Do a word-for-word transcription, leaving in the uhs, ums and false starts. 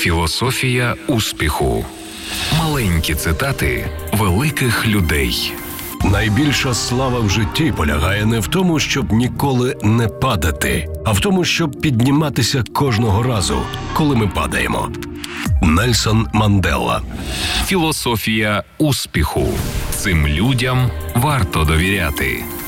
Філософія успіху. Маленькі цитати великих людей. Найбільша слава в житті полягає не в тому, щоб ніколи не падати, а в тому, щоб підніматися кожного разу, коли ми падаємо. Нельсон Мандела. Філософія успіху. Цим людям варто довіряти.